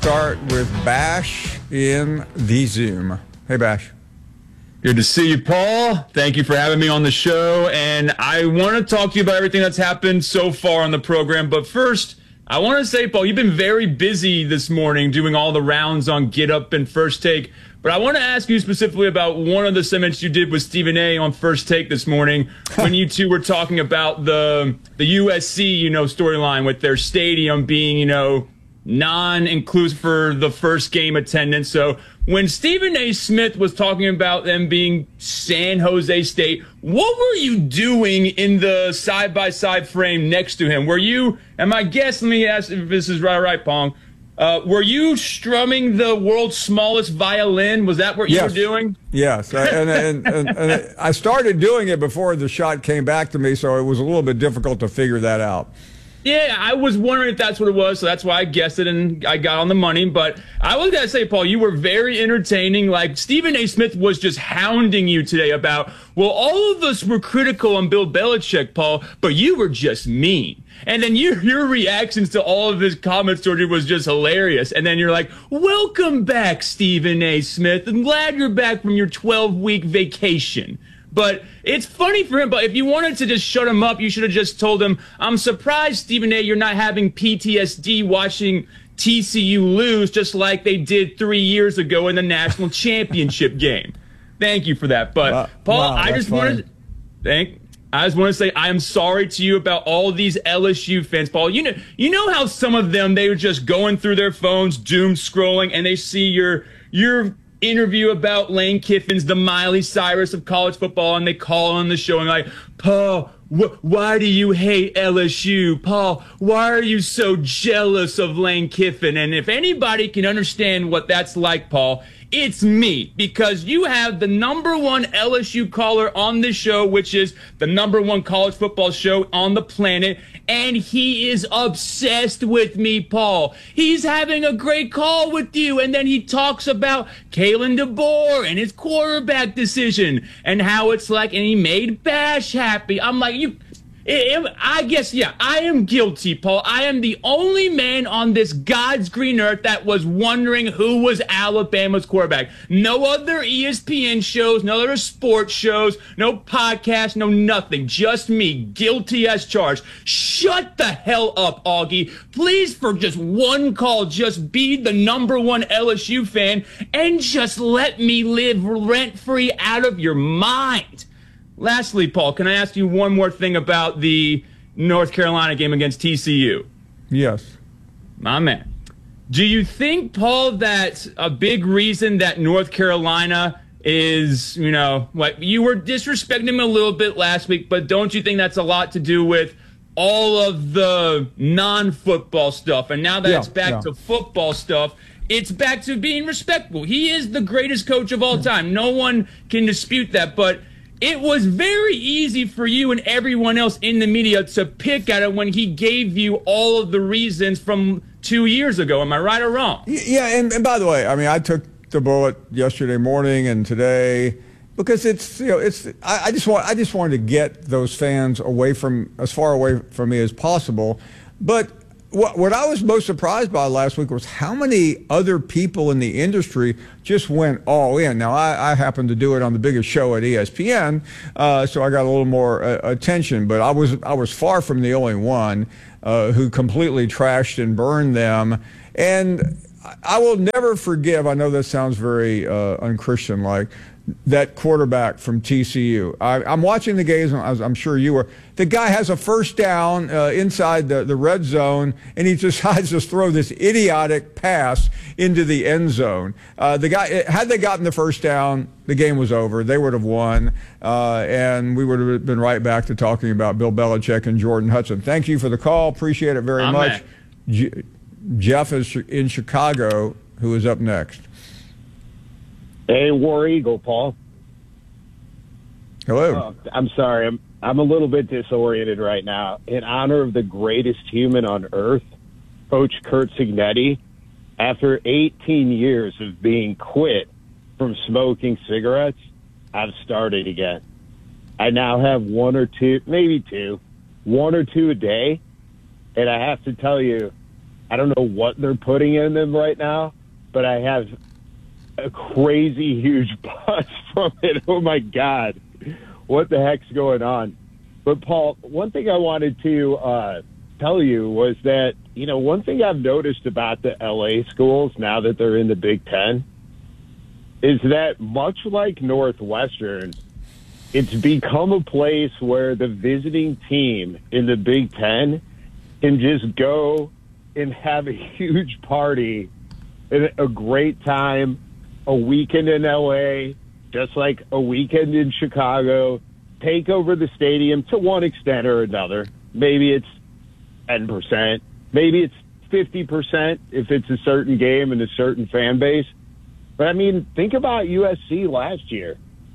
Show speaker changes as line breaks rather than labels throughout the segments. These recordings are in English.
Start with Bash in the Zoom. Hey, Bash.
Good to see you, Paul. Thank you for having me on the show. And I want to talk to you about everything that's happened so far on the program. But first, I want to say, Paul, you've been very busy this morning doing all the rounds on Get Up and First Take. But I want to ask you specifically about one of the segments you did with Stephen A. on First Take this morning when you two were talking about the USC, storyline with their stadium being, non-inclusive for the first game attendance. So when Stephen A. Smith was talking about them being San Jose State, what were you doing in the side-by-side frame next to him? Were you, and my guess, let me ask if this is right, Pong, were you strumming the world's smallest violin? Was that what you were doing?
Yes, and I started doing it before the shot came back to me, so it was a little bit difficult to figure that out.
Yeah, I was wondering if that's what it was, so that's why I guessed it and I got on the money. But I was going to say, Paul, you were very entertaining. Like, Stephen A. Smith was just hounding you today about, well, all of us were critical on Bill Belichick, Paul, but you were just mean. And then your reactions to all of his comments toward you was just hilarious. And then you're like, welcome back, Stephen A. Smith. I'm glad you're back from your 12-week vacation. But it's funny for him, but if you wanted to just shut him up, you should have just told him, I'm surprised, Stephen A., you're not having PTSD watching TCU lose just like they did 3 years ago in the national championship game. Thank you for that. But, Paul, I just want to say I am sorry to you about all these LSU fans, Paul. You know how some of them, they were just going through their phones, doom scrolling, and they see your interview about Lane Kiffin's the Miley Cyrus of college football, and they call on the show and like, Paul, why do you hate LSU? Paul, why are you so jealous of Lane Kiffin? And if anybody can understand what that's like, Paul, it's me, because you have the #1 LSU caller on this show, which is the #1 college football show on the planet, and he is obsessed with me, Paul. He's having a great call with you, and then he talks about Kalen DeBoer and his quarterback decision and how it's like, and he made Bash happy. I'm like, I guess, yeah, I am guilty, Paul. I am the only man on this God's green earth that was wondering who was Alabama's quarterback. No other ESPN shows, no other sports shows, no podcast, no nothing. Just me, guilty as charged. Shut the hell up, Augie. Please, for just one call, just be the #1 LSU fan and just let me live rent-free out of your mind. Lastly, Paul, can I ask you one more thing about the North Carolina game against TCU?
Yes.
My man. Do you think, Paul, that a big reason that North Carolina is, you were disrespecting them a little bit last week, but don't you think that's a lot to do with all of the non-football stuff? And now that it's back to football stuff, it's back to being respectful. He is the greatest coach of all time. No one can dispute that, but it was very easy for you and everyone else in the media to pick at it when he gave you all of the reasons from 2 years ago. Am I right or wrong?
Yeah, and by the way, I mean, I took the bullet yesterday morning and today because I just wanted to get those fans as far away from me as possible. But what I was most surprised by last week was how many other people in the industry just went all in. Now, I happened to do it on the biggest show at ESPN, so I got a little more attention. But I was far from the only one who completely trashed and burned them. And I will never forgive, I know this sounds very unchristian-like, that quarterback from TCU. I'm watching the games, as I'm sure you were. The guy has a first down inside the red zone, and he decides to throw this idiotic pass into the end zone. The guy, had they gotten the first down, the game was over. They would have won, and we would have been right back to talking about Bill Belichick and Jordan Hudson. Thank you for the call. Appreciate it very much. Jeff is in Chicago, who is up next.
Hey, War Eagle, Paul.
Hello.
I'm sorry. I'm a little bit disoriented right now. In honor of the greatest human on earth, Coach Curt Cignetti, after 18 years of being quit from smoking cigarettes, I've started again. I now have one or two a day. And I have to tell you, I don't know what they're putting in them right now, but I have a crazy huge buzz from it. Oh my God, what the heck's going on? But Paul, one thing I wanted to tell you was that, one thing I've noticed about the LA schools now that they're in the Big Ten is that much like Northwestern, it's become a place where the visiting team in the Big Ten can just go and have a huge party and a great time, a weekend in LA, just like a weekend in Chicago, take over the stadium to one extent or another. Maybe it's 10%, maybe it's 50% if it's a certain game and a certain fan base. But I mean, think about USC last year.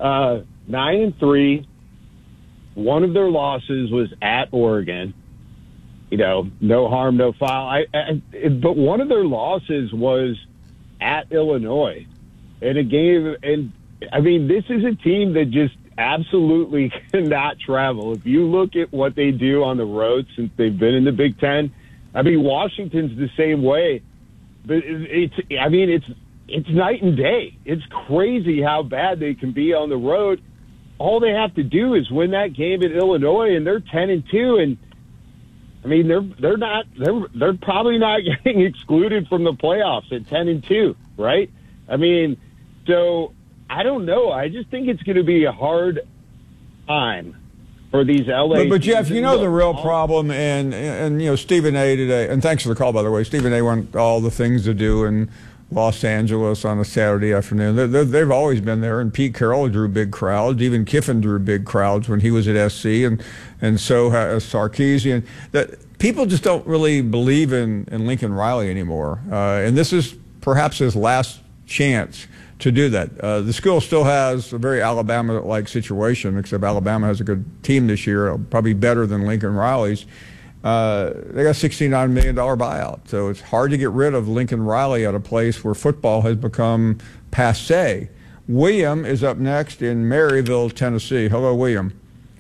9-3. One of their losses was at Oregon. No harm, no foul. But one of their losses was at Illinois in a game. And I mean, this is a team that just absolutely cannot travel. If you look at what they do on the road since they've been in the Big Ten, I mean, Washington's the same way. But it's night and day. It's crazy how bad they can be on the road. All they have to do is win that game at Illinois, and they're 10-2. And I mean, they're probably not getting excluded from the playoffs at 10-2, right? I mean, so I don't know. I just think it's going to be a hard time for these LA.
But Jeff, the real problem, and Stephen A. today, and thanks for the call, by the way. Stephen A. went all the things to do in Los Angeles on a Saturday afternoon. They've always been there, and Pete Carroll drew big crowds. Even Kiffin drew big crowds when he was at SC, and so has Sarkisian. That people just don't really believe in Lincoln Riley anymore, and this is perhaps his last chance to do that. The school still has a very Alabama-like situation, except Alabama has a good team this year, probably better than Lincoln Riley's. They got a $69 million buyout, so it's hard to get rid of Lincoln Riley at a place where football has become passé. William is up next in Maryville, Tennessee. Hello, William.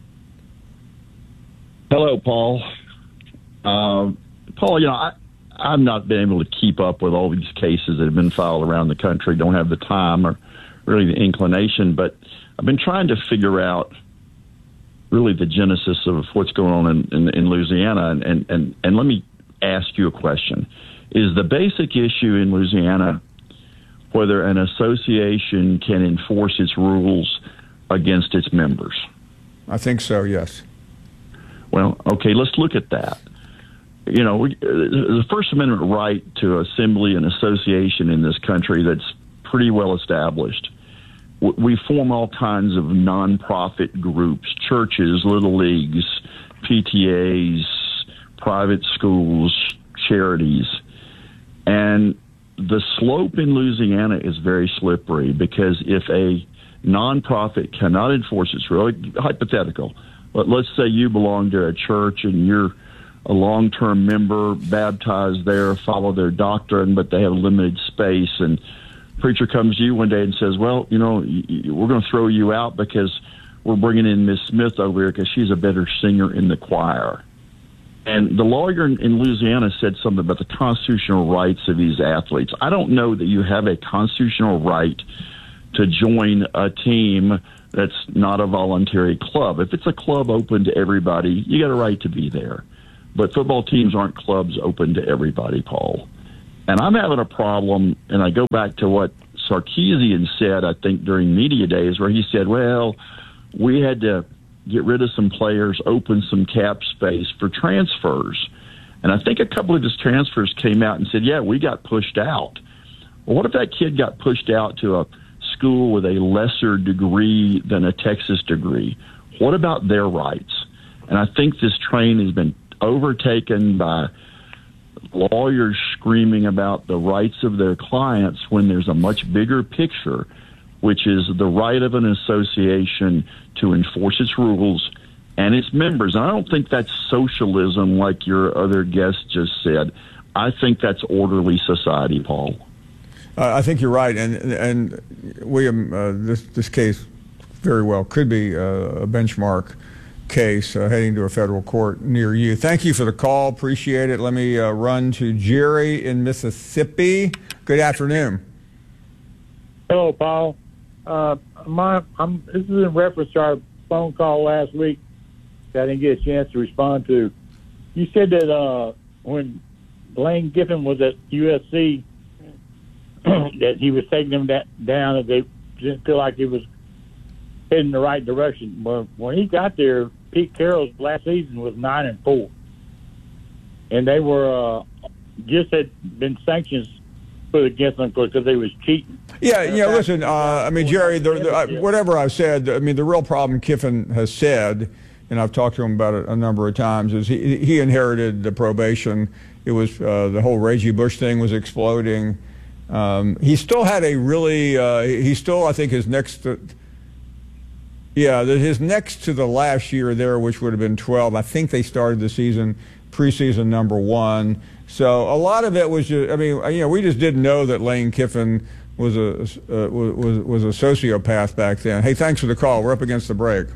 Hello, Paul. Paul, I've not been able to keep up with all these cases that have been filed around the country. Don't have the time or really the inclination, but I've been trying to figure out really the genesis of what's going on in Louisiana. And let me ask you a question. Is the basic issue in Louisiana whether an association can enforce its rules against its members?
I think so, yes.
Well, okay, let's look at that. The First Amendment right to assembly and association in this country that's pretty well established. We form all kinds of nonprofit groups, churches, little leagues, PTAs, private schools, charities. And the slope in Louisiana is very slippery because if a nonprofit cannot enforce its rule, hypothetical, but let's say you belong to a church and you're a long-term member, baptized there, follow their doctrine, but they have limited space, and preacher comes to you one day and says, well, we're going to throw you out because we're bringing in Miss Smith over here because she's a better singer in the choir. And the lawyer in Louisiana said something about the constitutional rights of these athletes. I don't know that you have a constitutional right to join a team that's not a voluntary club. If it's a club open to everybody, you got a right to be there. But football teams aren't clubs open to everybody, Paul. And I'm having a problem, and I go back to what Sarkisian said, I think, during media days, where he said, well, we had to get rid of some players, open some cap space for transfers. And I think a couple of his transfers came out and said, yeah, we got pushed out. Well, what if that kid got pushed out to a school with a lesser degree than a Texas degree? What about their rights? And I think this train has been overtaken by lawyers screaming about the rights of their clients when there's a much bigger picture, which is the right of an association to enforce its rules and its members. And I don't think that's socialism like your other guest just said. I think that's orderly society, Paul.
I think you're right. And William, this case very well could be a benchmark case heading to a federal court near you. Thank you for the call. Appreciate it. Let me run to Jerry in Mississippi. Good afternoon.
Hello, Paul. This is in reference to our phone call last week that I didn't get a chance to respond to. You said that when Lane Kiffin was at USC, that he was taking them down, that they didn't feel like he was heading in the right direction. But when he got there, Pete Carroll's last season was 9-4, and they were just had been sanctions put against them because they was cheating.
Yeah, listen, I mean, Jerry, whatever I've said, I mean, the real problem Kiffin has said, and I've talked to him about it a number of times, is he inherited the probation. It was the whole Reggie Bush thing was exploding. He still had a really, I think his next to the last year there, which would have been 12, I think they started the season preseason number 1. So a lot of it was just, I mean, we just didn't know that Lane Kiffin was a sociopath back then. Hey, thanks for the call. We're up against the break.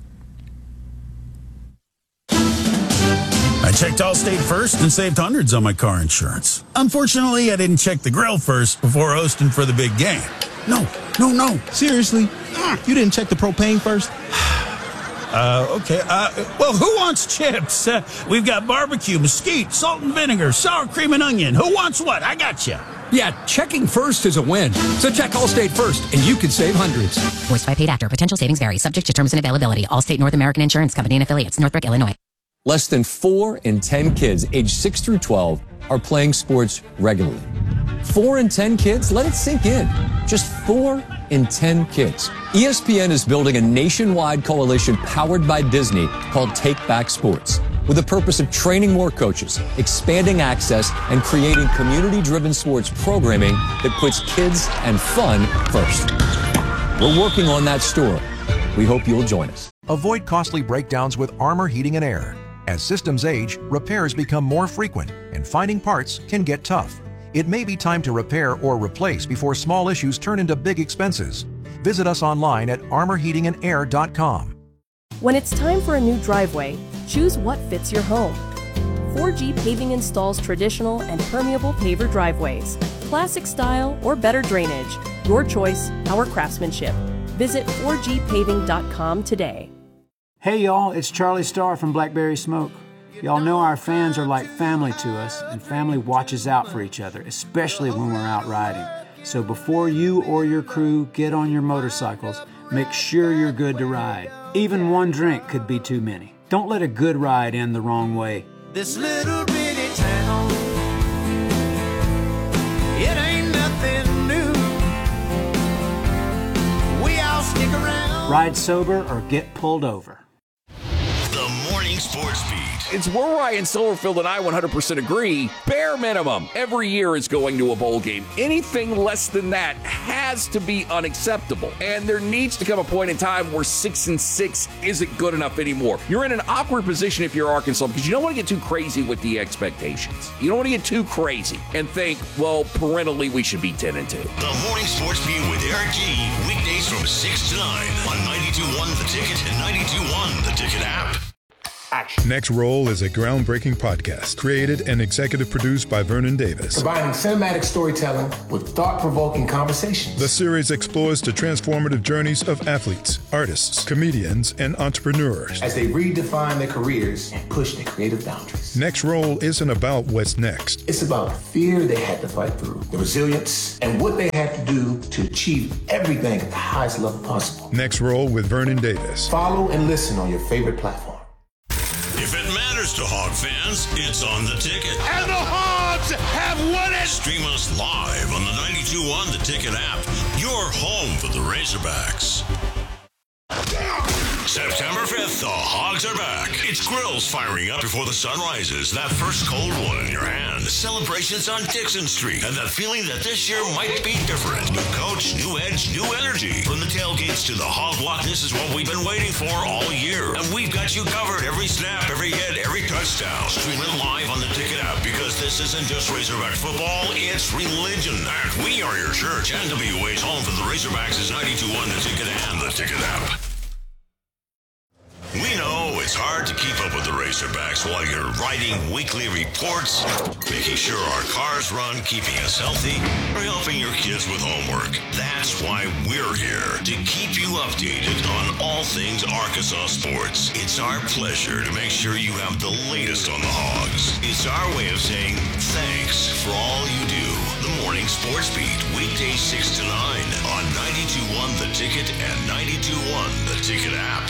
I checked Allstate first and saved hundreds on my car insurance. Unfortunately, I didn't check the grill first before hosting for the big game. No.
Seriously? You didn't check the propane first?
Okay. Well, who wants chips? We've got barbecue, mesquite, salt and vinegar, sour cream and onion. Who wants what? I got you.
Yeah, checking first is a win. So check Allstate first, and you could save hundreds.
Voiced by Paid Actor. Potential savings vary. Subject to terms and availability. Allstate North American Insurance Company and Affiliates. Northbrook, Illinois.
Less than 4 in 10 kids aged 6 through 12 are playing sports regularly. 4 in 10 kids? Let it sink in. Just 4 in 10 kids. ESPN is building a nationwide coalition powered by Disney called Take Back Sports, with the purpose of training more coaches, expanding access, and creating community-driven sports programming that puts kids and fun first. We're working on that story. We hope you'll join us.
Avoid costly breakdowns with Armor Heating and Air. As systems age, repairs become more frequent, and finding parts can get tough. It may be time to repair or replace before small issues turn into big expenses. Visit us online at armorheatingandair.com.
When it's time for a new driveway, choose what fits your home. 4G Paving installs traditional and permeable paver driveways, classic style or better drainage. Your choice, our craftsmanship. Visit 4gpaving.com today.
Hey y'all, it's Charlie Starr from Blackberry Smoke. Y'all know our fans are like family to us, and family watches out for each other, especially when we're out riding. So before you or your crew get on your motorcycles, make sure you're good to ride. Even one drink could be too many. Don't let a good ride end the wrong way.
This little bitty town, it ain't nothing new. We all stick around.
Ride sober or get pulled over.
The Morning Sports Beat.
It's where Ryan Silverfield and I 100% agree. Bare minimum, every year is going to a bowl game. Anything less than that has to be unacceptable. And there needs to come a point in time where 6-6 isn't good enough anymore. You're in an awkward position if you're Arkansas because you don't want to get too crazy with the expectations. You don't want to get too crazy and think, well, parentally, we should be 10-2.
The Morning Sports Beat with Eric G. Weekdays from 6 to 9 on 92.1 The Ticket and 92.1 The Ticket app.
Next Roll is a groundbreaking podcast created and executive produced by Vernon Davis.
Combining cinematic storytelling with thought-provoking conversations.
The series explores the transformative journeys of athletes, artists, comedians, and entrepreneurs
as they redefine their careers and push their creative boundaries.
Next Roll isn't about what's next.
It's about the fear they had to fight through, the resilience, and what they had to do to achieve everything at the highest level possible.
Next Roll with Vernon Davis.
Follow and listen on your favorite platform.
If it matters to Hog fans, it's on The Ticket.
And the Hogs have won it!
Stream us live on the 92.1 The Ticket app. Your home for the Razorbacks. September 5th, the Hogs are back. It's grills firing up before the sun rises. That first cold one in your hand. Celebrations on Dixon Street. And that feeling that this year might be different. New coach, new edge, new energy. From the tailgates to the Hog Block, this is what we've been waiting for all year. And we've got you covered. Every snap, every hit, every touchdown. Stream it live on the Ticket app because this isn't just Razorback football, it's religion. And we are your church. NWA's home for the Razorbacks is 92.1 The Ticket and the Ticket app. We know it's hard to keep up with the Razorbacks while you're writing weekly reports, making sure our cars run, keeping us healthy, or helping your kids with homework. That's why we're here, to keep you updated on all things Arkansas sports. It's our pleasure to make sure you have the latest on the Hogs. It's our way of saying thanks for all you do. The Morning Sports Beat, weekdays 6 to 9 on 92.1 The Ticket and 92.1 The Ticket app.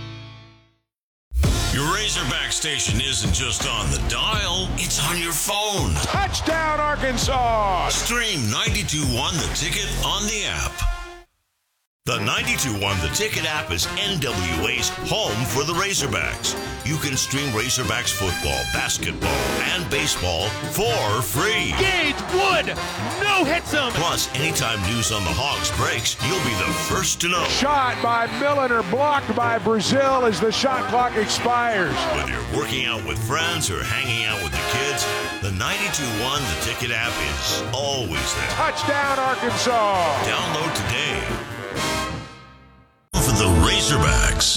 Your Razorback station isn't just on the dial, it's on your phone.
Touchdown, Arkansas!
Stream 92.1 The Ticket on the app. The 92.1 The Ticket app is NWA's home for the Razorbacks. You can stream Razorbacks football, basketball, and baseball for free.
Gage Wood, no hits him.
Plus, anytime news on the Hogs breaks, you'll be the first to know.
Shot by Milliner, blocked by Brazil as the shot clock expires.
Whether you're working out with friends or hanging out with the kids, the 92.1 The Ticket app is always there.
Touchdown, Arkansas!
Download today. For the Razorbacks.